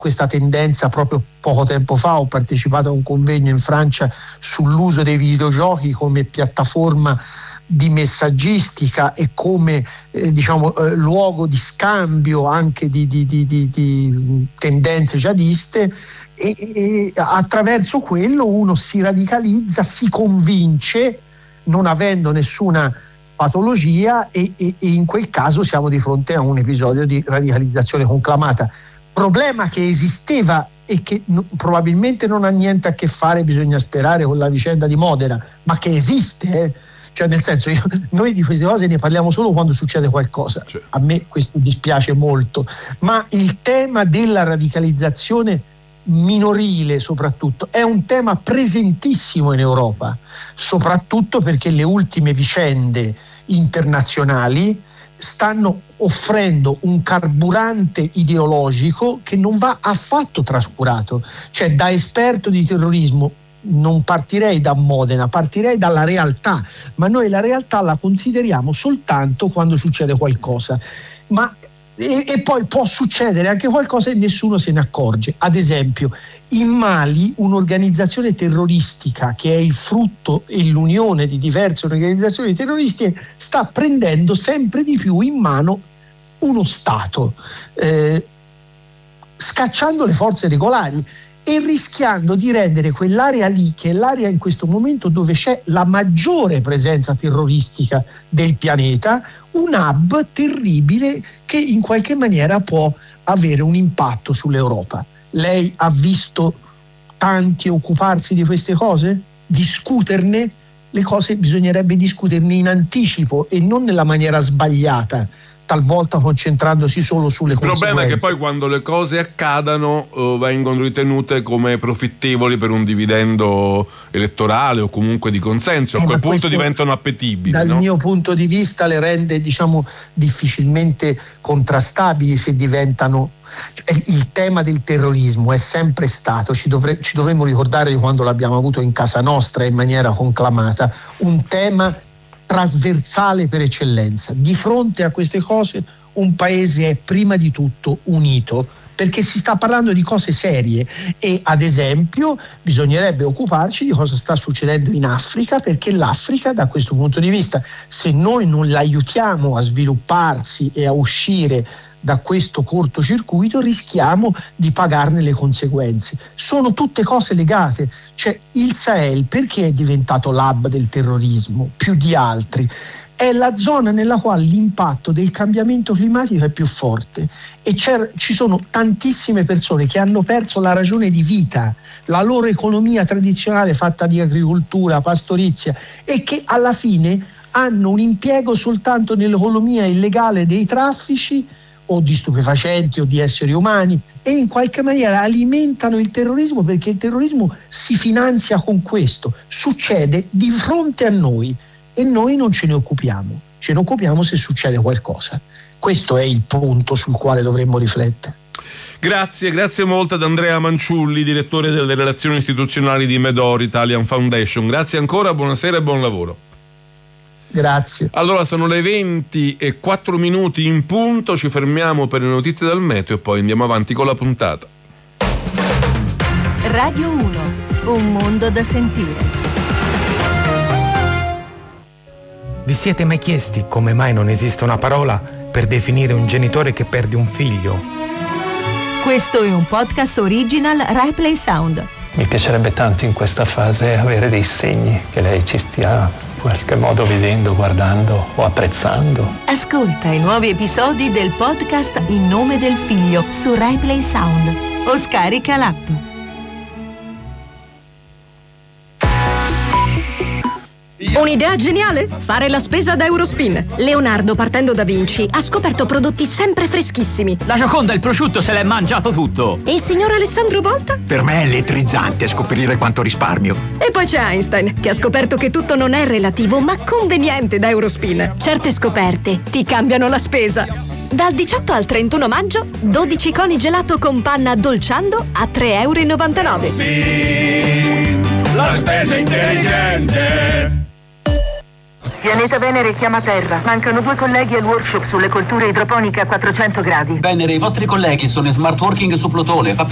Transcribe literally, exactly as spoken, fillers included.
questa tendenza. Proprio poco tempo fa ho partecipato a un convegno in Francia sull'uso dei videogiochi come piattaforma di messaggistica e come eh, diciamo eh, luogo di scambio anche di, di, di, di, di tendenze jihadiste, e, e attraverso quello uno si radicalizza, si convince non avendo nessuna patologia e, e, e in quel caso siamo di fronte a un episodio di radicalizzazione conclamata. Problema che esisteva e che no, probabilmente non ha niente a che fare, bisogna sperare, con la vicenda di Modena, ma che esiste, eh. Cioè nel senso, io, noi di queste cose ne parliamo solo quando succede qualcosa. Cioè. A me questo dispiace molto, ma il tema della radicalizzazione minorile soprattutto è un tema presentissimo in Europa, soprattutto perché le ultime vicende internazionali stanno offrendo un carburante ideologico che non va affatto trascurato. Cioè, da esperto di terrorismo non partirei da Modena, partirei dalla realtà, ma noi la realtà la consideriamo soltanto quando succede qualcosa, ma e, e poi può succedere anche qualcosa e nessuno se ne accorge. Ad esempio, in Mali un'organizzazione terroristica che è il frutto e l'unione di diverse organizzazioni terroristiche sta prendendo sempre di più in mano uno Stato, eh, scacciando le forze regolari e rischiando di rendere quell'area lì, che è l'area in questo momento dove c'è la maggiore presenza terroristica del pianeta, un hub terribile che in qualche maniera può avere un impatto sull'Europa. Lei ha visto tanti occuparsi di queste cose? Discuterne? Le cose bisognerebbe discuterne in anticipo e non nella maniera sbagliata, talvolta concentrandosi solo sulle conseguenze. Il problema è che poi quando le cose accadano uh, vengono ritenute come profittevoli per un dividendo elettorale o comunque di consenso, a eh, quel punto diventano appetibili. Dal no? mio punto di vista le rende, diciamo, difficilmente contrastabili se diventano. Il tema del terrorismo è sempre stato, ci, dovre, ci dovremmo ricordare di quando l'abbiamo avuto in casa nostra in maniera conclamata, un tema trasversale per eccellenza. Di fronte a queste cose un paese è prima di tutto unito, perché si sta parlando di cose serie e ad esempio bisognerebbe occuparci di cosa sta succedendo in Africa, perché l'Africa da questo punto di vista, se noi non l'aiutiamo a svilupparsi e a uscire da questo cortocircuito, rischiamo di pagarne le conseguenze. Sono tutte cose legate. Cioè, il Sahel perché è diventato l'hub del terrorismo più di altri? È la zona nella quale l'impatto del cambiamento climatico è più forte e ci sono tantissime persone che hanno perso la ragione di vita, la loro economia tradizionale fatta di agricoltura, pastorizia, e che alla fine hanno un impiego soltanto nell'economia illegale dei traffici o di stupefacenti o di esseri umani, e in qualche maniera alimentano il terrorismo, perché il terrorismo si finanzia con questo. Succede di fronte a noi e noi non ce ne occupiamo, ce ne occupiamo se succede qualcosa. Questo è il punto sul quale dovremmo riflettere. Grazie, grazie molto ad Andrea Manciulli, direttore delle relazioni istituzionali di Medor Italian Foundation. Grazie ancora, buonasera e buon lavoro. Grazie. Allora sono le venti e quattro minuti in punto, ci fermiamo per le notizie dal meteo e poi andiamo avanti con la puntata. Radio uno, un mondo da sentire. Vi siete mai chiesti come mai non esiste una parola per definire un genitore che perde un figlio? Questo è un podcast original RaiPlay Sound. Mi piacerebbe tanto in questa fase avere dei segni che lei ci stia in qualche modo vedendo, guardando o apprezzando. Ascolta i nuovi episodi del podcast In nome del figlio su RaiPlay Sound o scarica l'app. Un'idea geniale? Fare la spesa da Eurospin. Leonardo, partendo da Vinci, ha scoperto prodotti sempre freschissimi. La Gioconda, il prosciutto, se l'è mangiato tutto. E il signor Alessandro Volta? Per me è elettrizzante scoprire quanto risparmio. E poi c'è Einstein, che ha scoperto che tutto non è relativo, ma conveniente da Eurospin. Certe scoperte ti cambiano la spesa. Dal diciotto al trentuno maggio, dodici coni gelato con panna dolciando a tre euro e novantanove. Eurospin, la spesa intelligente. Pianeta Venere chiama Terra. Mancano due colleghi al workshop sulle colture idroponiche a quattrocento gradi. Venere, i vostri colleghi sono in smart working su Plutone. Fa più